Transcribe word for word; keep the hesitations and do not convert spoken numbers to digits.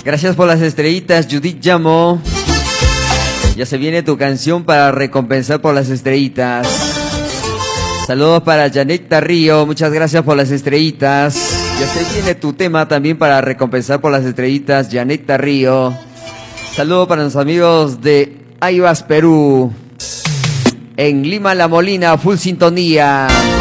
Gracias por las estrellitas, Judith Llamo. Ya se viene tu canción para recompensar por las estrellitas. Saludos para Janet Tarrío, muchas gracias por las estrellitas. Ya se viene tu tema también para recompensar por las estrellitas, Janet Tarrío. Saludos para los amigos de Aivas, Perú. En Lima La Molina, full sintonía.